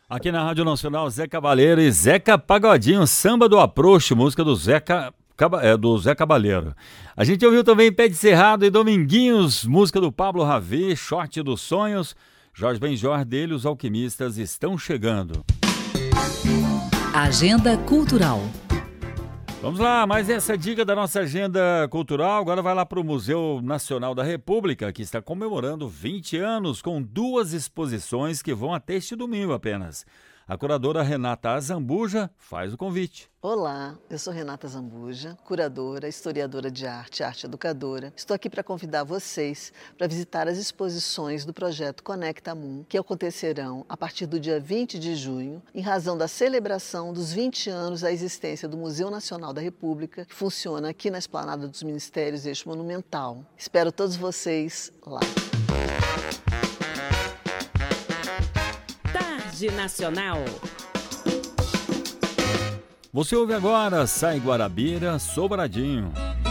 Aqui na Rádio Nacional, Zé Cabaleiro e Zeca Pagodinho, samba do Aproxo, música do do Zé Cabaleiro. A gente ouviu também Pé de Cerrado e Dominguinhos, música do Pablo Ravé, Short dos Sonhos. Jorge Benjor dele, Os Alquimistas estão chegando. Agenda Cultural. Vamos lá, mais essa dica da nossa agenda cultural. Agora vai lá para o Museu Nacional da República, que está comemorando 20 anos com 2 exposições que vão até este domingo apenas. A curadora Renata Azambuja faz o convite. Olá, eu sou Renata Azambuja, curadora, historiadora de arte, arte educadora. Estou aqui para convidar vocês para visitar as exposições do projeto Conecta Moon, que acontecerão a partir do dia 20 de junho, em razão da celebração dos 20 anos da existência do Museu Nacional da República, que funciona aqui na Esplanada dos Ministérios, Eixo Monumental. Espero todos vocês lá. Tarde Nacional. Você ouve agora Sai Guarabira, Sobradinho.